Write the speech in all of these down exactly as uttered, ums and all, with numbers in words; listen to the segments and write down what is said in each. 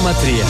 κόμμα τρία.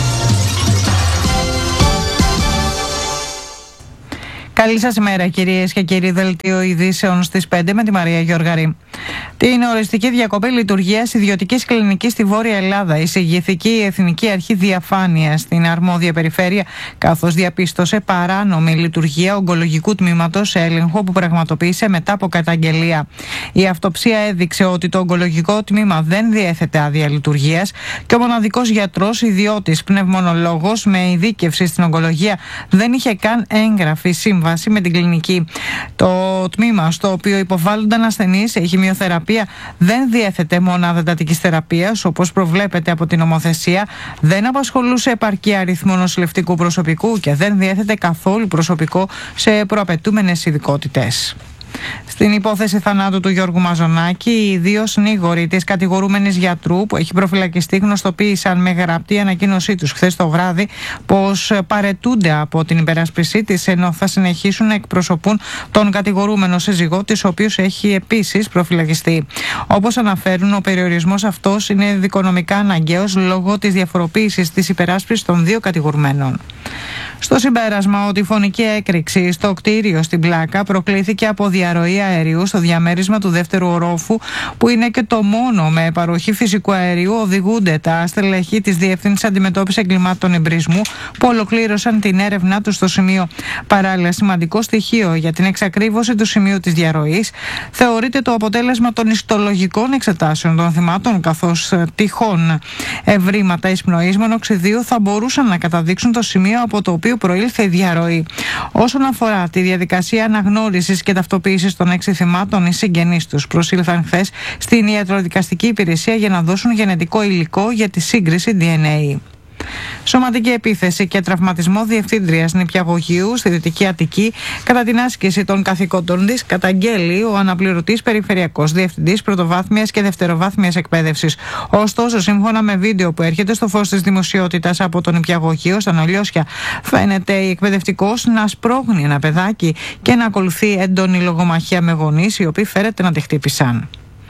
Καλή σας ημέρα, κυρίες και κύριοι. Δελτίο ειδήσεων στις πέντε με τη Μαρία Γιοργαρή. Την οριστική διακοπή λειτουργίας ιδιωτικής κλινικής στη Βόρεια Ελλάδα εισηγήθηκε η Εθνική Αρχή Διαφάνειας στην αρμόδια περιφέρεια, καθώς διαπίστωσε παράνομη λειτουργία ογκολογικού τμήματος σε έλεγχο που πραγματοποίησε μετά από καταγγελία. Η αυτοψία έδειξε ότι το ογκολογικό τμήμα δεν διέθετε άδεια λειτουργίας και ο μοναδικός γιατρός ιδιώτης πνευμονολόγος με ειδίκευση στην ογκολογία δεν είχε καν έγγραφη σύμβαση με την κλινική. Το τμήμα στο οποίο υποβάλλονταν ασθενείς η χημειοθεραπεία δεν διέθετε μονάδα εντατικής θεραπείας όπως προβλέπεται από την νομοθεσία, δεν απασχολούσε επαρκή αριθμό νοσηλευτικού προσωπικού και δεν διέθετε καθόλου προσωπικό σε προαπαιτούμενες ειδικότητες. Στην υπόθεση θανάτου του Γιώργου Μαζονάκη, οι δύο συνήγοροι της κατηγορούμενης γιατρού που έχει προφυλακιστεί γνωστοποίησαν με γραπτή ανακοίνωσή τους χθες το βράδυ πως παρετούνται από την υπεράσπιση της, ενώ θα συνεχίσουν να εκπροσωπούν τον κατηγορούμενο σύζυγό της, ο οποίος έχει επίσης προφυλακιστεί. Όπως αναφέρουν, ο περιορισμός αυτός είναι δικονομικά αναγκαίος λόγω της διαφοροποίησης της υπεράσπισης των δύο κατηγορουμένων. Στο συμπέρασμα ότι η φωνική έκρηξη στο κτίριο στην Πλάκα προκλήθηκε από διαρροή αερίου στο διαμέρισμα του δεύτερου ορόφου, που είναι και το μόνο με παροχή φυσικού αερίου, οδηγούνται τα στελεχή της Διεύθυνσης Αντιμετώπισης Εγκλημάτων Εμπρισμού που ολοκλήρωσαν την έρευνά τους στο σημείο. Παράλληλα, σημαντικό στοιχείο για την εξακρίβωση του σημείου της διαρροής θεωρείται το αποτέλεσμα των ιστολογικών εξετάσεων των θυμάτων, καθώς τυχόν ευρήματα εισπνοής μονοξιδίου θα μπορούσαν να καταδείξουν το σημείο από το οποίο προήλθε η διαρροή. Όσον αφορά τη διαδικασία αναγνώρισης και ταυτοποίησης των έξι θυμάτων, οι συγγενείς τους προσήλθαν χθες στην ιατροδικαστική υπηρεσία για να δώσουν γενετικό υλικό για τη σύγκριση ντι εν έι. Σωματική επίθεση και τραυματισμό διευθύντριας νηπιαγωγείου στη Δυτική Αττική κατά την άσκηση των καθηκόντων της, καταγγέλει ο αναπληρωτής περιφερειακός διευθυντής πρωτοβάθμιας και δευτεροβάθμιας εκπαίδευσης. Ωστόσο, σύμφωνα με βίντεο που έρχεται στο φως της δημοσιότητας από τον νηπιαγωγείο στα Νολιώσια, φαίνεται η εκπαιδευτικός να σπρώχνει ένα παιδάκι και να ακολουθεί έντονη λογομαχία με γονείς, οι οποίοι φέρεται να τη χτύπησαν.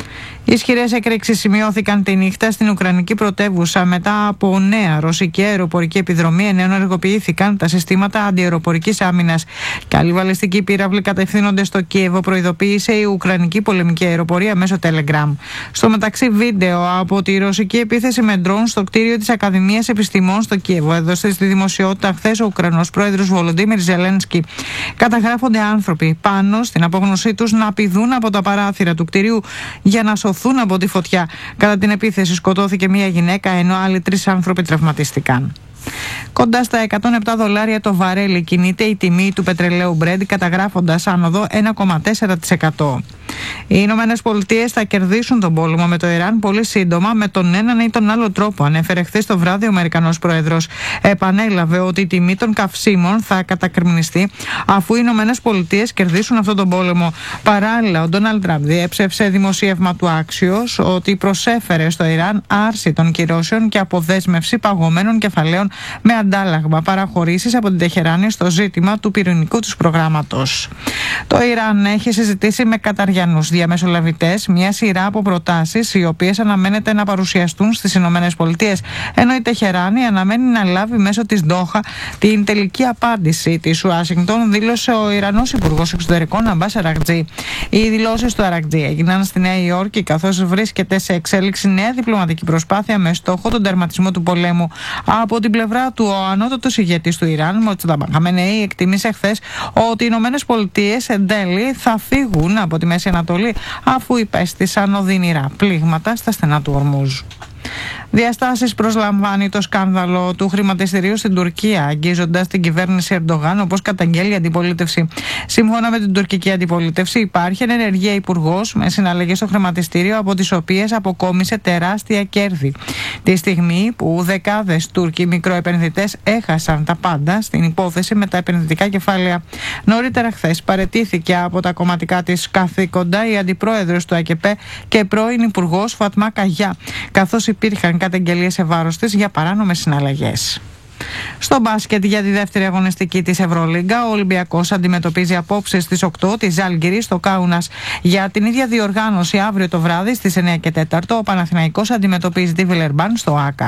Ισχυρές εκρήξεις σημειώθηκαν τη νύχτα στην Ουκρανική πρωτεύουσα μετά από νέα ρωσική αεροπορική επιδρομή, ενώ ενεργοποιήθηκαν τα συστήματα αντιαεροπορικής άμυνας. Και άλλοι βαλιστικοί πύραυλοι κατευθύνονται στο Κίεβο, προειδοποίησε η Ουκρανική πολεμική αεροπορία μέσω Telegram. Στο μεταξύ, βίντεο από τη ρωσική επίθεση με ντρόουν στο κτίριο της Ακαδημίας Επιστημών στο Κίεβο έδωσε στη δημοσιότητα χθες ο Ουκρανός πρόεδρος Βολοντίμιρ Ζελένσκι. Καταγράφονται άνθρωποι πάνω στην απόγνωσή τους να πηδούν από τα παράθυρα του κτιρίου για να σωθούν από τη φωτιά. Κατά την επίθεση σκοτώθηκε μία γυναίκα, ενώ άλλοι τρεις άνθρωποι τραυματίστηκαν. Κοντά στα εκατόν επτά δολάρια το βαρέλι κινείται η τιμή του πετρελαίου Brent, καταγράφοντας άνοδο ένα κόμμα τέσσερα τοις εκατό. Οι Ηνωμένες Πολιτείες θα κερδίσουν τον πόλεμο με το Ιράν πολύ σύντομα με τον έναν ή τον άλλο τρόπο, ανέφερε χθες το βράδυ ο Αμερικανός Πρόεδρος. Επανέλαβε ότι η τιμή των καυσίμων θα κατακριμνιστεί αφού οι Ηνωμένες Πολιτείες κερδίσουν αυτόν τον πόλεμο. Παράλληλα, ο Ντόναλντ Τραμπ διέψευσε δημοσίευμα του Άξιος ότι προσέφερε στο Ιράν άρση των κυρώσεων και αποδέσμευση παγωμένων κεφαλαίων με αντάλλαγμα παραχωρήσεις από την Τεχεράνη στο ζήτημα του πυρηνικού τους προγράμματος. Το Ιράν έχει συζητήσει με καταριανούς διαμεσολαβητές μια σειρά από προτάσεις, οι οποίες αναμένεται να παρουσιαστούν στις Ηνωμένες Πολιτείες, ενώ η Τεχεράνη αναμένει να λάβει μέσω της Ντόχα την τελική απάντηση της Ουάσιγκτον, δήλωσε ο Ιρανός Υπουργός Εξωτερικών Αμπάς Αρακτζή. Οι δηλώσεις του Αρακτζή έγιναν στη Νέα Υόρκη, καθώς βρίσκεται σε εξέλιξη νέα διπλωματική προσπάθεια με στόχο τον τερματισμό του πολέμου. Από την πλευρά του, ο ανώτατος ηγέτης του Ιράν, Μοτζταμπά Χαμενεή, εκτίμησε χθες ότι οι Ηνωμένες Πολιτείες εν τέλει θα φύγουν από τη Μέση Ανατολή αφού υπέστησαν οδυνηρά πλήγματα στα στενά του Ορμούζ. Διαστάσεις προσλαμβάνει το σκάνδαλο του χρηματιστηρίου στην Τουρκία, αγγίζοντας την κυβέρνηση Ερντογάν, όπως καταγγέλει η αντιπολίτευση. Σύμφωνα με την τουρκική αντιπολίτευση, υπάρχει ενεργεία υπουργός με συναλλαγές στο χρηματιστήριο, από τις οποίες αποκόμισε τεράστια κέρδη. Τη στιγμή που δεκάδες Τούρκοι μικροεπενδυτές έχασαν τα πάντα στην υπόθεση με τα επενδυτικά κεφάλαια. Νωρίτερα χθες παραιτήθηκε από τα κομματικά της καθήκοντα η αντιπρόεδρος του ΑΚΕΠΕ και πρώην υπουργός Φατμά Καγιά, καθώς υπήρχαν καταγγελίες σε βάρος της για παράνομες συναλλαγές. Στο μπάσκετ, για τη δεύτερη αγωνιστική της Ευρωλίγκα, ο Ολυμπιακός αντιμετωπίζει απόψε στις οκτώ τη Ζάλγκιρη στο Κάουνας. Για την ίδια διοργάνωση, αύριο το βράδυ στις εννιά και τέσσερα ο Παναθηναϊκός αντιμετωπίζει τη Βιλερμπάν στο ΆΚΑ.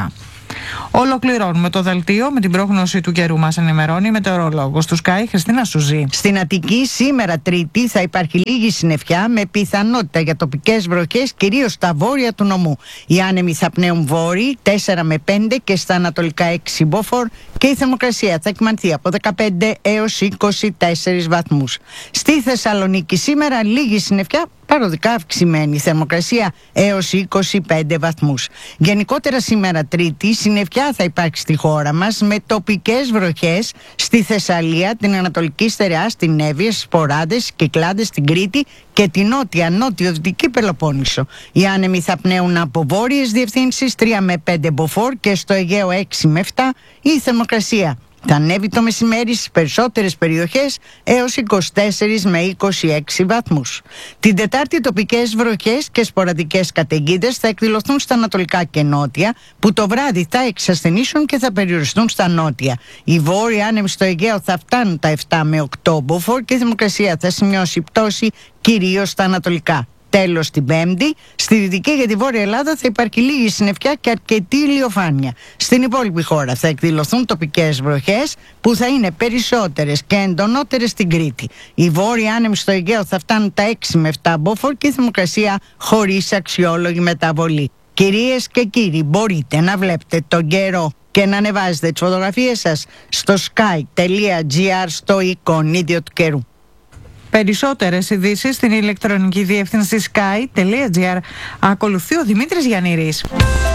Ολοκληρώνουμε το δελτίο με την πρόγνωση του καιρού. Μας ενημερώνει η μετεωρολόγος του Sky, Χριστίνα Σουζή. Στην Αττική σήμερα Τρίτη θα υπάρχει λίγη συννεφιά με πιθανότητα για τοπικές βροχές, κυρίως στα βόρεια του νομού. Οι άνεμοι θα πνέουν βόρειοι τέσσερα με πέντε και στα ανατολικά έξι μποφόρ και η θερμοκρασία θα εκμανθεί από δεκαπέντε έως είκοσι τέσσερις βαθμούς. Στη Θεσσαλονίκη σήμερα λίγη συννεφιά, παροδικά αυξημένη θερμοκρασία έως είκοσι πέντε βαθμούς. Γενικότερα σήμερα Τρίτη συννεφιά θα υπάρξει στη χώρα μας με τοπικές βροχές στη Θεσσαλία, την Ανατολική Στερεά, στην Εύβοια, στις Ποράδες, Κυκλάδες, στην Κρήτη και την νότια νότιο-δυτική Πελοπόννησο. Οι άνεμοι θα πνέουν από βόρειες διευθύνσεις τρία με πέντε μποφόρ και στο Αιγαίο έξι με επτά. Η θερμοκρασία θα ανέβει το μεσημέρι στις περισσότερες περιοχές έως είκοσι τέσσερα με είκοσι έξι βαθμούς. Την Τετάρτη τοπικές βροχές και σποραδικές καταιγίδες θα εκδηλωθούν στα ανατολικά και νότια, που το βράδυ θα εξασθενήσουν και θα περιοριστούν στα νότια. Οι βόρειοι άνεμοι στο Αιγαίο θα φτάνουν τα επτά με οκτώ μποφόρ και η θερμοκρασία θα σημειώσει πτώση κυρίως στα ανατολικά. Τέλος, την Πέμπτη, στη Δυτική και τη Βόρεια Ελλάδα θα υπάρχει λίγη συννεφιά και αρκετή ηλιοφάνεια. Στην υπόλοιπη χώρα θα εκδηλωθούν τοπικές βροχές που θα είναι περισσότερες και εντονότερες στην Κρήτη. Οι βόρειοι άνεμοι στο Αιγαίο θα φτάνουν τα έξι με επτά μποφόρ και η θερμοκρασία χωρίς αξιόλογη μεταβολή. Κυρίες και κύριοι, μπορείτε να βλέπετε τον καιρό και να ανεβάζετε τις φωτογραφίες σας στο sky.gr στο εικονίδιο του καιρού. Περισσότερες ειδήσεις στην ηλεκτρονική διεύθυνση sky.gr. Ακολουθεί ο Δημήτρης Γιαννήρης.